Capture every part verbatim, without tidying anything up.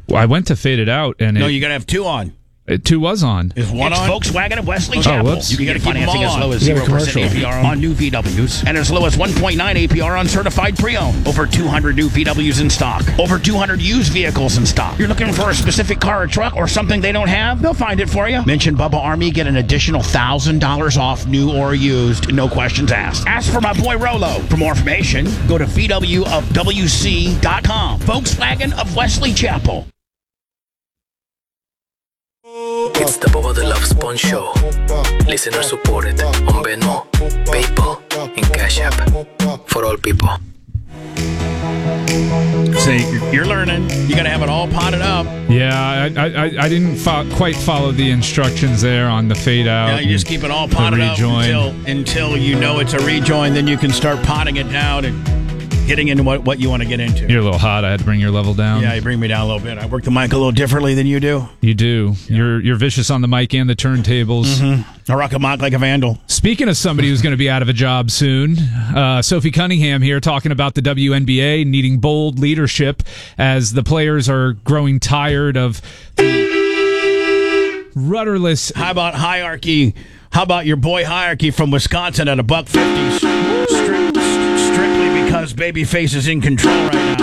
Well, I went to fade it out, and No, it, you got to have two on. it, two was on. Is one It's on? Volkswagen of Wesley Oh, Chapel. whoops. You can get financing as low as You got a zero percent commercial. A P R on new V Ws and as low as one point nine A P R on certified pre-owned. Over two hundred new V Ws in stock. Over two hundred used vehicles in stock. You're looking for a specific car or truck or something they don't have? They'll find it for you. Mention Bubba Army, get an additional one thousand dollars off new or used. No questions asked. Ask for my boy Rolo. For more information, go to V W of W C dot com. Volkswagen of Wesley Chapel. It's the Bubba the Love Sponge Show. Listener supported on Venmo, PayPal, and Cash App for all people. See, you're learning. You got to have it all potted up. Yeah, I I, I didn't fo- quite follow the instructions there on the fade out. Yeah, you just keep it all the potted up rejoin. until until you know it's a rejoin. Then you can start potting it down and getting into what, what you want to get into. You're a little hot. I had to bring your level down. Yeah, you bring me down a little bit. I work the mic a little differently than you do. You do. You're you're vicious on the mic and the turntables. Mm-hmm. I rock a mic like a vandal. Speaking of somebody who's going to be out of a job soon, uh, Sophie Cunningham here talking about the W N B A needing bold leadership as the players are growing tired of the rudderless. How about hierarchy? How about your boy hierarchy from Wisconsin at a buck fifty? Strict, strictly because Babyface is in control right now.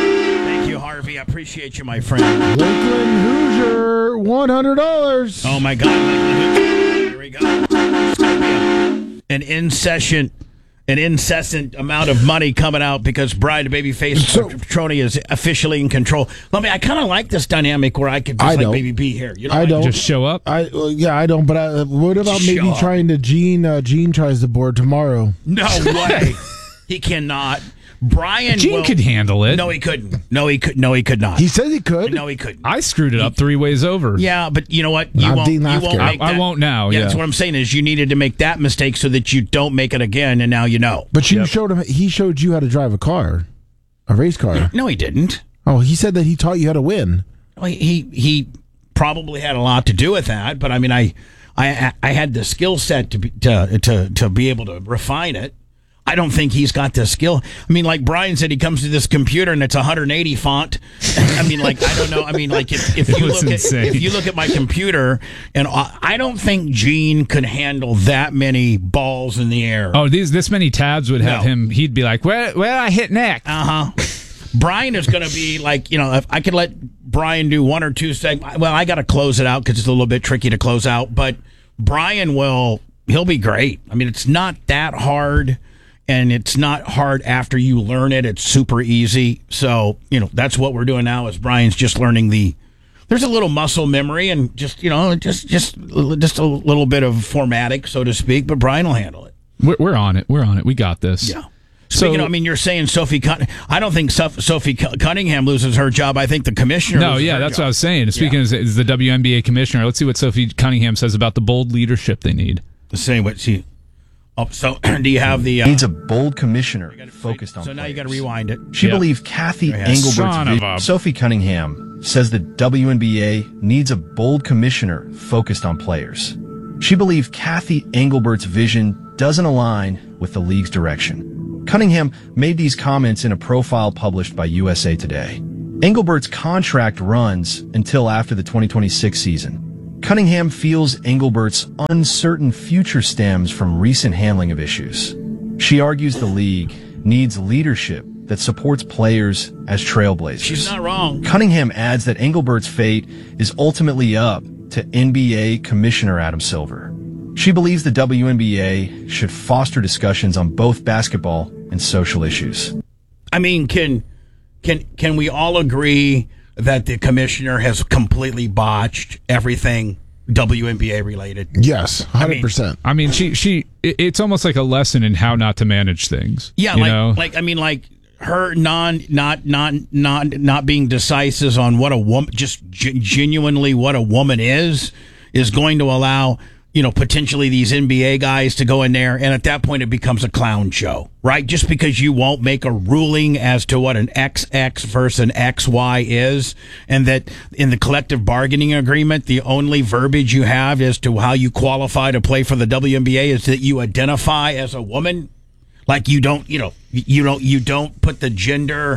Thank you, Harvey. I appreciate you, my friend. Lakeland Hoosier, one hundred dollars. Oh my God, Lakeland. Here we go. It's gonna be a, an incessant, an incessant amount of money coming out because Brian Babyface So- Petroni is officially in control. Let me. I kind of like this dynamic where I could just I like don't. Baby B here. You know, I like- don't. Just show up. I well, yeah, I don't. But I, what about maybe Sure. trying to Gene? Uh, Gene tries the board tomorrow. No way. He cannot. Brian Gene will, could handle it. No, he couldn't. No, he could. No, he could not. He says he could. no, he couldn't. I screwed it up three ways over. Yeah, but you know what? You Not won't. Dean You won't Lafker. make I- I that- won't now, Yeah, yeah. that's what I'm saying. Is you needed to make that mistake so that you don't make it again, and now you know. But you Yep. showed him. He showed you how to drive a car, a race car. No, he didn't. Oh, he said that he taught you how to win. Well, He he probably had a lot to do with that, but I mean, I I I had the skill set to be to to to be able to refine it. I don't think he's got the skill. I mean, like Brian said, he comes to this computer and it's one hundred eighty font. I mean, like I don't know. I mean, like if, if It you was look insane. at if you look at my computer, and I I don't think Gene could handle that many balls in the air. Oh, these this many tabs would have No. him. He'd be like, "Where, where I hit next?" Uh huh. Brian is going to be like, you know, if I could let Brian do one or two segments. Well, I got to close it out because it's a little bit tricky to close out. But Brian will, he'll be great. I mean, it's not that hard, and it's not hard after you learn it. It's super easy. So, you know, that's what we're doing now is Brian's just learning the, there's a little muscle memory and just, you know, just, just, just a little bit of formatting, so to speak. But Brian will handle it. We're, we're on it. We're on it. We got this. Yeah. So, Speaking of, I mean, you're saying Sophie Cunningham. I don't think Soph- Sophie Cunningham loses her job. I think the commissioner no, loses yeah, her that's job. what I was saying. Speaking as, as the W N B A commissioner, let's see what Sophie Cunningham says about the bold leadership they need. The same what she. Oh, so do you have the? Uh, Needs a bold commissioner focused on so now you got to players. rewind it. She Yeah. believes Kathy Yeah. Engelbert's Son of vision. a- Sophie Cunningham says the W N B A needs a bold commissioner focused on players. She believes Kathy Engelbert's vision doesn't align with the league's direction. Cunningham made these comments in a profile published by U S A Today. Engelbert's contract runs until after the twenty twenty-six season. Cunningham feels Engelbert's uncertain future stems from recent handling of issues. She argues the league needs leadership that supports players as trailblazers. She's not wrong. Cunningham adds that Engelbert's fate is ultimately up to N B A Commissioner Adam Silver. She believes the W N B A should foster discussions on both basketball and social issues. I mean, can can can we all agree that the commissioner has completely botched everything W N B A related? Yes, hundred percent. I mean, she she. it- It's almost like a lesson in how not to manage things. Yeah, you like know? like I mean, like her non not not not not being decisive on what a woman, just g- genuinely what a woman is, is going to allow, you know, potentially these N B A guys to go in there, and at that point it becomes a clown show, right? Just because you won't make a ruling as to what an X X versus an X Y is, and that in the collective bargaining agreement, the only verbiage you have as to how you qualify to play for the W N B A is that you identify as a woman. Like you don't, you know, you don't, you don't put the gender,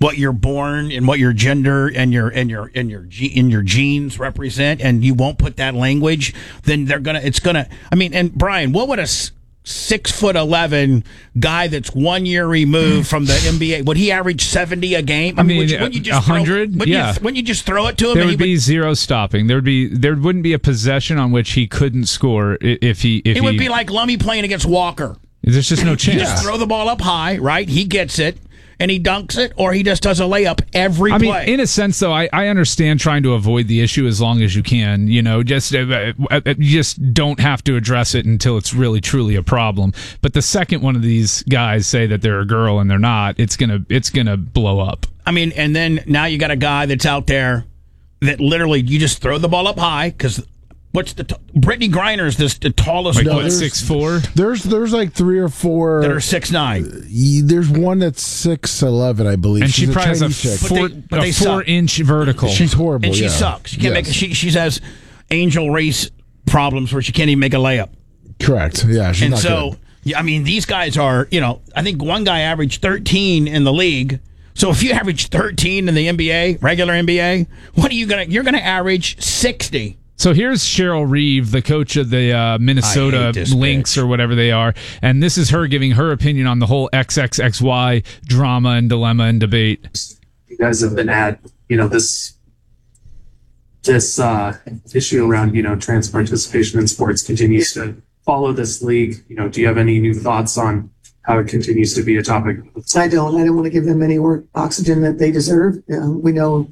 what you're born and what your gender and your and your and your ge- and your genes represent, and you won't put that language, then they're gonna. It's gonna. I mean, and Brian, what would a s- six foot eleven guy that's one year removed from the N B A, would he average seventy a game? I mean, would you, would you just a hundred. Yeah. You, wouldn't you just throw it to him? There and would he be zero stopping. There would be there wouldn't be a possession on which he couldn't score i- if he if It he. would be like Lummy playing against Walker. There's just no You chance. just throw the ball up high, right? He gets it, and he dunks it, or he just does a layup every I mean, play. in a sense, though, I, I understand trying to avoid the issue as long as you can. You know, just uh, uh, you just don't have to address it until it's really truly a problem. But the second one of these guys say that they're a girl and they're not, it's gonna it's gonna blow up. I mean, and then now you got a guy that's out there that literally you just throw the ball up high because. What's the t- Brittany Griner is this the tallest Like No, one what, there's- six four? There's there's like three or four. that are six nine. Y- There's one that's six eleven, I believe. And She's she probably has a Chinese chick. four, But they- but a they four suck. inch vertical. She's horrible, And she yeah. sucks. She can't Yes. make. She she has angel race problems where she can't even make a layup. Correct. Yeah, she's And not so, good. yeah, I mean, these guys are. You know, I think one guy averaged thirteen in the league. So if you average thirteen in the N B A, regular N B A, what are you gonna? You're gonna average sixty. So here's Cheryl Reeve, the coach of the uh, I Minnesota hate this Lynx bitch. or whatever they are, and this is her giving her opinion on the whole X X X Y drama and dilemma and debate. You guys have been at, you know, this this uh, issue around, you know, trans participation in sports continues to follow this league. You know, do you have any new thoughts on how it continues to be a topic? I don't. I don't want to give them any more oxygen that they deserve. Um, we know,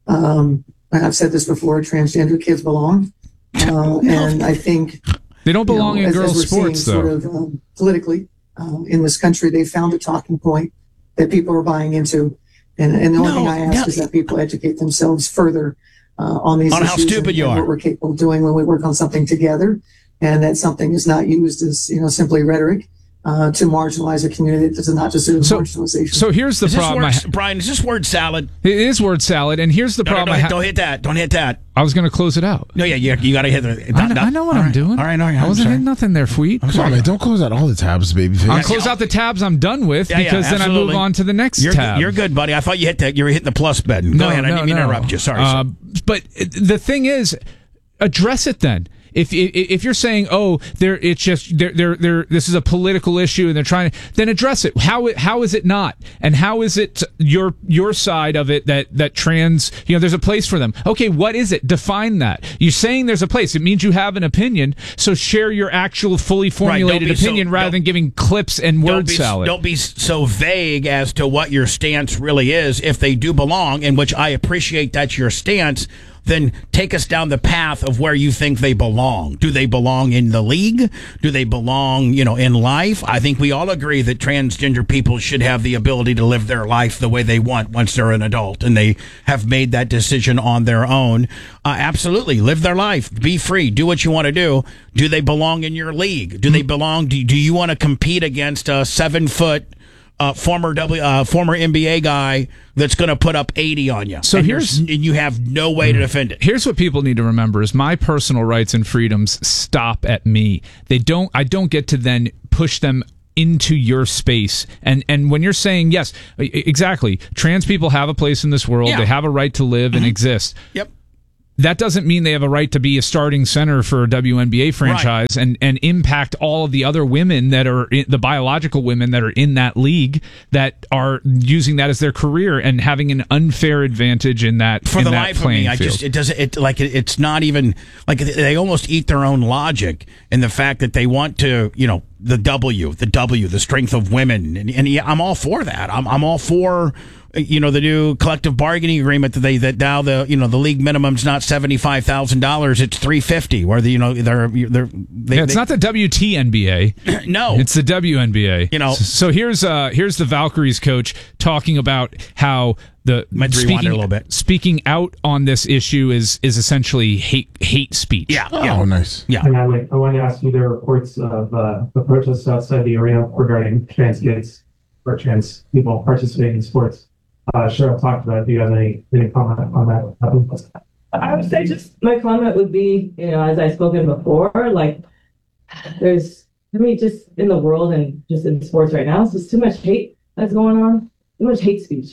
um, and I've said this before, transgender kids belong. Uh, and I think They don't belong you know, in as, girls' as we're sports, seeing though. sort of um, politically um, in this country, they found a talking point that people are buying into. And, and the only No, thing I ask no. is that people educate themselves further uh, on these On how issues stupid and, you and are. what we're capable of doing when we work on something together, and that something is not used as you know simply rhetoric uh, to marginalize a community that does not deserve So, marginalization. so here's the Is this problem. word, I, Brian, is this word salad? it is word salad, and here's the No, no, problem. don't, I, hit, ha- don't hit that. Don't hit that. I was going to close it out. No, yeah, you, you got to hit the. I know, I know what all I'm right. doing. All right, all right. I I'm wasn't sorry. hitting nothing there, Fweet. Come on, man. Don't close out all the tabs, baby. I'll Yeah, close yeah. out the tabs I'm done with Yeah, yeah, because then I move absolutely. on to the next You're, tab. you're good, buddy. I thought you hit that. You were hitting the plus button. Go No, ahead. I no, didn't mean to no. interrupt you. Sorry. Uh, sorry. but the thing is, address it then. If if you're saying, oh, there it's just they're they're they're this is a political issue and they're trying to, then address it. How how is it not? And how is it your your side of it that that trans, you know, there's a place for them. Okay, what is it? Define that. You're saying there's a place. It means you have an opinion. So share your actual fully formulated be so- opinion rather don't- than giving clips and word don't be, salad. Don't be so vague as to what your stance really is. If they do belong, in which I appreciate that's your stance, then take us down the path of where you think they belong. Do they belong in the league? Do they belong, you know, in life? I think we all agree that transgender people should have the ability to live their life the way they want once they're an adult and they have made that decision on their own. Uh, absolutely. Live their life. Be free. Do what you want to do. Do they belong in your league? Do they belong? Do, do you want to compete against a seven foot Uh, former W, uh, former N B A guy that's going to put up eighty on you? So and here's- you're- and you have no way to defend it. Here's what people need to remember is my personal rights and freedoms stop at me. They don't I don't get to then push them into your space. And and when you're saying yes, e- exactly, trans people have a place in this world. Yeah. They have a right to live and exist. Yep. That doesn't mean they have a right to be a starting center for a W N B A franchise and, and impact all of the other women that are in, the biological women that are in that league that are using that as their career and having an unfair advantage in that For in the that life of playing me, I field. just it doesn't it like it, it's not even like they almost eat their own logic in the fact that they want to, you know, the W, the W, the strength of women, and, and yeah, I'm all for that. I'm I'm all for, you know, the new collective bargaining agreement that they that now the you know the league minimum's not seventy five thousand dollars, it's three fifty. Where the you know they're they're they, yeah, it's they, not the W T N B A. no, It's the W N B A. You know- so here's uh here's the Valkyries coach talking about how the Might rewind it a speaking, little bit. speaking out on this issue is is essentially hate hate speech. yeah, Oh, yeah. nice. Yeah. And I, would, I want to ask you, there are reports of uh, the protests outside the arena regarding trans kids or trans people participating in sports. Uh, Cheryl talked about it. Do you have any, any comment on that? I would say just my comment would be, you know, as I've spoken before, like there's, I mean, just in the world and just in sports right now, it's just too much hate that's going on, too much hate speech.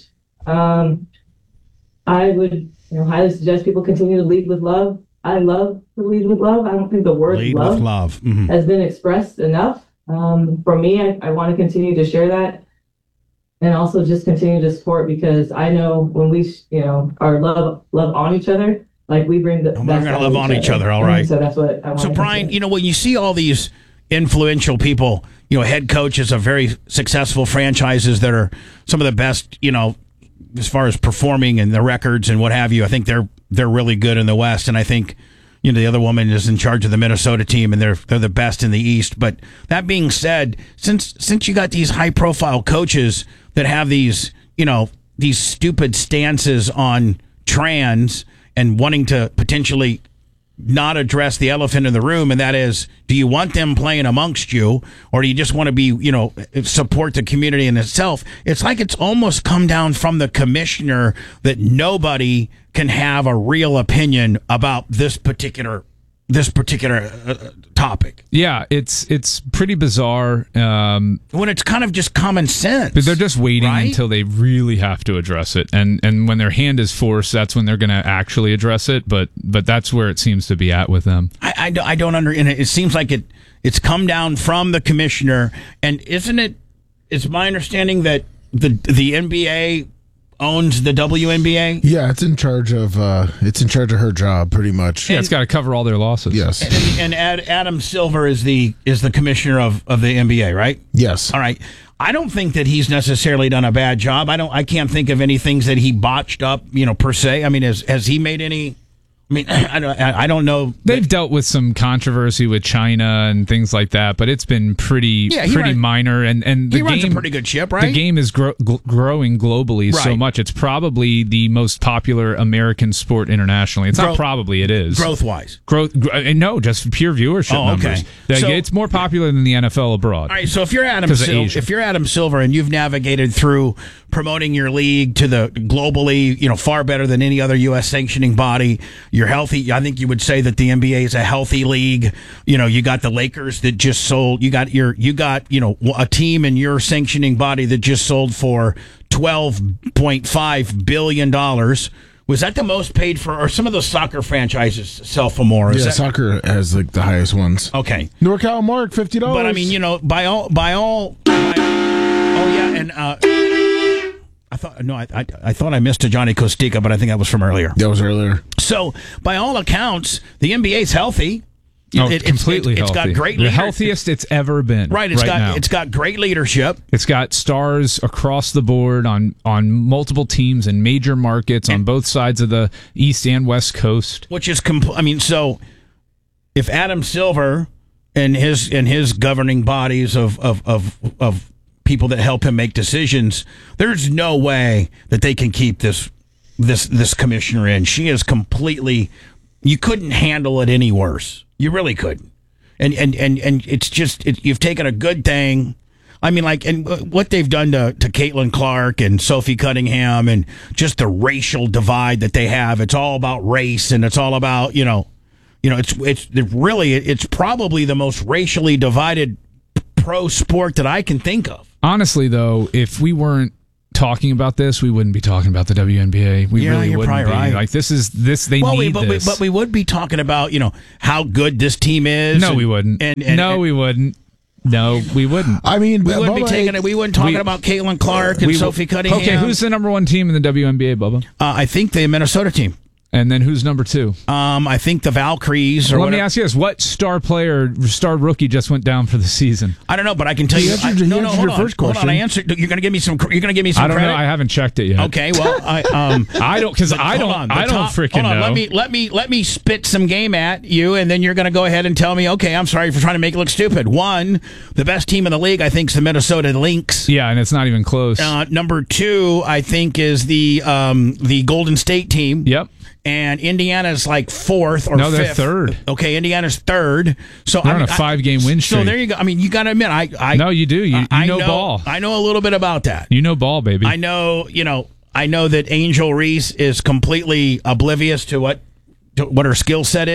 Um, I would, you know, highly suggest people continue to lead with love. I love to lead with love. I don't think the word Lead love, with love. Mm-hmm. has been expressed enough. Um, for me, I, I want to continue to share that, and also just continue to support, because I know when we, you know, are love love on each other, like we bring the. We're going to love on each other. All right. So that's what I want. So Brian, you know, when you see all these influential people, you know, head coaches of very successful franchises that are some of the best, you know, as far as performing and the records and what have you, I think they're they're really good in the West, and I think, you know, the other woman is in charge of the Minnesota team, and they're they're the best in the East. But that being said, since since you got these high profile coaches that have these, you know, these stupid stances on trans and wanting to potentially not address the elephant in the room, and that is, do you want them playing amongst you, or do you just want to be, you know, support the community in itself? It's like it's almost come down from the commissioner that nobody can have a real opinion about this particular this particular uh, topic. Yeah, it's it's pretty bizarre. Um, when it's kind of just common sense. But they're just waiting right? until they really have to address it, and and when their hand is forced, that's when they're going to actually address it. But but that's where it seems to be at with them. I, I, don't- I don't under. And it seems like it it's come down from the commissioner, and isn't it? It's my understanding that the the N B A owns the W N B A. Yeah, it's in charge of uh, it's in charge of her job, pretty much. Yeah, it's got to cover all their losses. Yes. And, and Ad, Adam Silver is the is the commissioner of, of the N B A, right? Yes. All right. I don't think that he's necessarily done a bad job. I don't. I can't think of any things that he botched up, you know, per se. I mean, has has he made any? I mean, I don't. I don't know. They've dealt with some controversy with China and things like that, but it's been pretty Yeah, he pretty run- minor. And and the he runs a game, pretty good ship, right? The game is gro- gl- growing globally so Right. much. It's probably the most popular American sport internationally. It's Growth- not probably. It is growth wise. Growth. Gr- uh, no, just pure viewership Oh, okay. numbers. The- So- it's more popular than the N F L abroad. All right, so if you're Adam 'Cause of Sil- Asia. if you're Adam Silver and you've navigated through promoting your league to the globally, you know, far better than any other U S sanctioning body, you're healthy. I think you would say that the N B A is a healthy league. You know, you got the Lakers that just sold. You got your you got, you know, a team in your sanctioning body that just sold for twelve point five billion dollars. Was that the most paid for, or some of those soccer franchises sell for more? Is Yeah, that- soccer has like the highest ones. Okay. NorCal Mark, fifty dollars. But I mean, you know, by all, by all, by, oh yeah, and uh, I thought no, I, I I thought I missed a Johnny Kostika, but I think that was from earlier. That was earlier. So by all accounts, the N B A is healthy. Oh, It- it's- completely it's- it's healthy. got great the leader- healthiest it's ever been. Right, it's right got now. it's got great leadership. It's got stars across the board on on multiple teams in major markets on both sides of the East and West Coast. Which is compl- I mean, so if Adam Silver and his and his governing bodies of of of of people that help him make decisions, there's no way that they can keep this this this commissioner in. She is completely. You couldn't handle it any worse. You really couldn't. And and and and it's just it, you've taken a good thing. I mean, like, and what they've done to, to Caitlin Clark and Sophie Cunningham, and just the racial divide that they have. It's all about race, and it's all about, you know, you know, it's it's it really it's probably the most racially divided pro sport that I can think of. Honestly, though, if we weren't talking about this, we wouldn't be talking about the W N B A. We Yeah, really you're wouldn't probably be. right. Like this is this they well, need we, but, this. We, but we would be talking about, you know, how good this team is. no, and- we wouldn't. And, and no, and we wouldn't. No, we wouldn't. I mean, we wouldn't be Bubba, taking it. We wouldn't talking we- about Caitlin Clark and We- Sophie Cunningham. Okay, who's the number one team in the W N B A, Bubba? Uh, I think the Minnesota team. And then who's number two? Um, I think the Valkyries. Or Let me whatever. ask you this: what star player, star rookie, just went down for the season? I don't know, but I can tell You you. answered- I, you no, no, answered hold your on. first Hold on, question. I answered. You're going to give me some. You're going to give me some I don't credit. know. I haven't checked it yet. Okay, well, I um, I don't because the- I hold don't. on, the I don't top- freaking hold on, know. Let me let me let me spit some game at you, and then you're going to go ahead and tell me. Okay, I'm sorry for trying to make it look stupid. One, the best team in the league, I think, is the Minnesota Lynx. Yeah, and it's not even close. Uh, number two, I think, is the um, the Golden State team. Yep. And Indiana's like fourth or No, they're fifth. third. Okay, Indiana's third. So They're I on mean, a five-game win So streak. there you go. I mean, you got to admit, I, I No, you do. You- you I know ball. I know a little bit about that. You know ball, baby. I know, you know, I know that Angel Reese is completely oblivious to what to what her skill set is.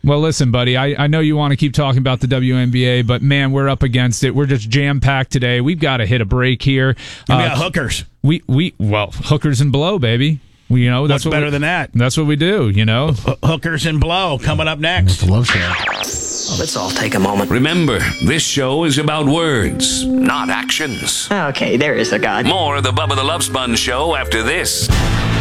Well, listen, buddy, I, I know you want to keep talking about the W N B A, but, man, we're up against it. We're just jam-packed today. We've got to hit a break here. We Uh, got hookers. We, we well, hookers and blow, baby. We, you know, that's What's what better we, than that? That's what we do, you know. H- hookers and blow coming up next. The Love Show. Well, let's all take a moment. Remember, this show is about words, not actions. Okay, there is a God. More of the Bubba the Love Sponge Show after this.